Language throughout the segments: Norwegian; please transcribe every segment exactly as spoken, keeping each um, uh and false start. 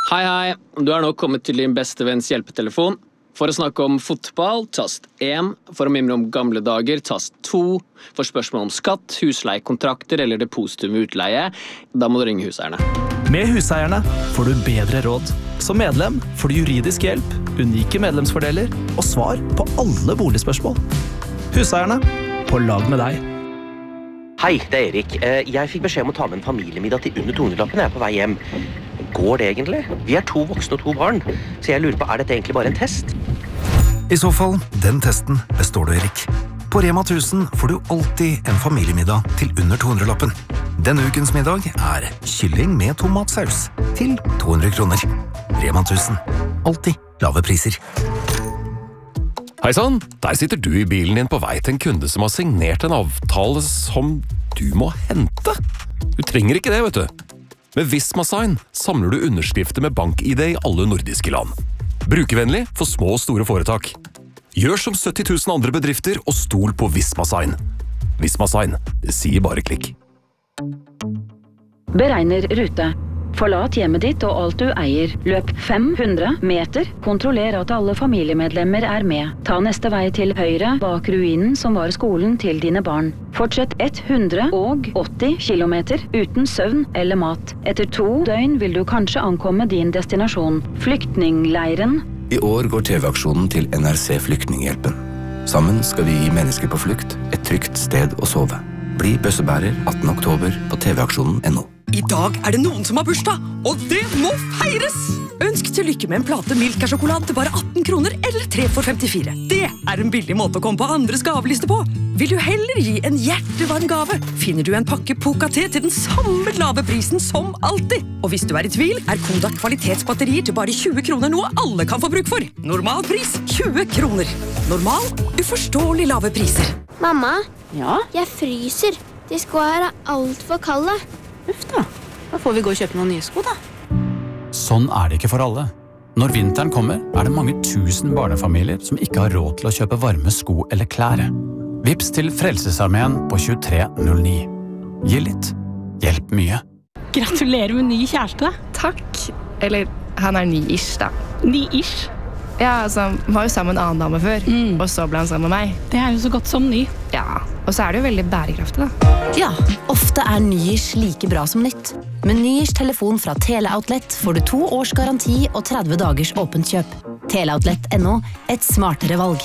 Hei, hei. Du er nå kommet til din beste venns hjelpetelefon. For å snakke om fotball, tast én. For å mimre om gamle dager, tast to. For spørsmål om skatt, husleiekontrakter eller depositum ved utleie, da må du ringe Huseierne. Med Huseierne får du bedre råd. Som medlem får du juridisk hjelp, unike medlemsfordeler og svar på alle boligspørsmål. Huseierne, på lag med deg. Hei, det er Erik. Jeg fikk beskjed om å ta med en familiemiddag til under to hundre lappen. Jeg er på vei hjem. Går det egentlig? Vi er to voksne og to barn, så jeg lurer på, er dette egentlig bare en test? I så fall, den testen består du, Erik. På Rema tusen får du alltid en familiemiddag til under to hundre lappen. Denne ukens middag er kylling med tomatsaus til to hundre kroner. Rema tusen. Alltid lave priser. Hei sann, der sitter du i bilen din på vei til en kunde som har signert en avtale som du må hente. Du trenger ikke det, vet du. Med Visma-sign samler du underskrifter med bank-I D i alle nordiske land. Brukervennlig for små og store foretak. Gjør som sytti tusen andre bedrifter og stol på Visma-sign. Visma-sign, det sier bare klikk. Beregner rute. Forlat hjemmet ditt og alt du eier. Løp fem hundre meter. Kontroller at alle familiemedlemmer er med. Ta neste vei til høyre bak ruinen som var skolen til dine barn. Fortsett hundre åtti kilometer uten søvn eller mat. Etter to døgn vil du kanskje ankomme din destinasjon. Flyktningleiren. I år går T V-aksjonen til N R C Flyktninghjelpen. Sammen skal vi gi mennesker på flukt et trygt sted å sove. Bli bøssebærer attende oktober på tv-aksjonen punktum no. I dag er det noen som har bursdag, og det må feires! Ønsk til lykke med en plate Milka-sjokolade til bare atten kroner eller tre for femtifire. Det er en billig måte å komme på andres gaveliste på. Vil du heller gi en hjertevarm gave, finner du en pakke Poca-te til den samme lave prisen som alltid. Og hvis du er i tvil, er Kodak kvalitetsbatterier til bare tjue kroner noe alle kan få bruk for. Normal pris tjue kroner. Normal, uforståelig lave priser. Mamma, ja? Jeg fryser. De skoene er alt for kalde. Uff da, da får vi gå og kjøpe noen nye sko da. Sånn er det ikke for alle. Når vinteren kommer, er det mange tusen barnefamilier som ikke har råd til å kjøpe varme sko eller klær. Vips til Frelsesarmeen på tjuetre null ni. Gi litt, hjelp mye. Gratulerer med ny kjæreste. Takk. Eller, han er ny-ish da. Ny-ish? Ja, altså, han var jo sammen med en annen dame før, mm. og så ble han sammen med meg. Det er jo så godt som ny. Ja, og så er det jo veldig bærekraftig da. Ja, ofte er ny-ish like bra som nytt. Med ny-ish telefon fra Teleoutlet får du to års garanti og tretti dagers åpent kjøp. Teleoutlet punktum no, et smartere valg.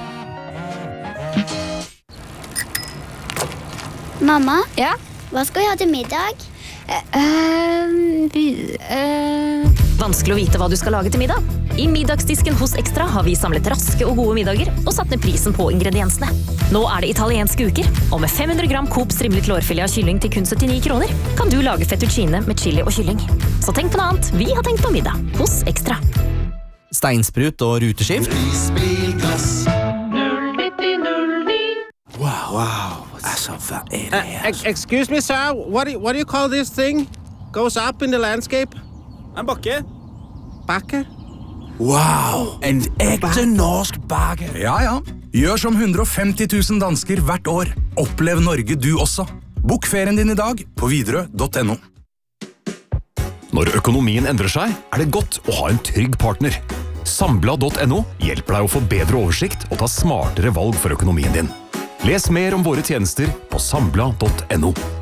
Mamma, ja? Hva skal vi ha til middag? Uh, vi, uh... Vanskelig å vite hva du skal lage til middag. I middagsdisken hos Extra har vi samlet raske og gode middager og satt ned prisen på ingrediensene. Nå er det italienske uker, og med fem hundre gram Coop strimlet lårfilet av kylling til kun syttini kroner, kan du lage fettuccine med chili og kylling. Så tenk på noe annet, vi har tenkt på middag hos Extra. Steinsprut og ruteskift. Prisbilklass. null nitti null ni. Wow, wow. Altså, hva er det her? Uh, excuse me, sir. What do, you, what do you call this thing? Goes up in the landscape? En bakke. Bakke? Wow, en ekte norsk bakke. Ja, ja. Gjør som hundre og femti tusen dansker hvert år. Opplev Norge du også. Bok ferien din i dag på widerøe punktum no. Når økonomien endrer seg, er det godt å ha en trygg partner. Sambla punktum no hjelper deg å få bedre oversikt og ta smartere valg for økonomien din. Les mer om våre tjenester på sambla punktum no.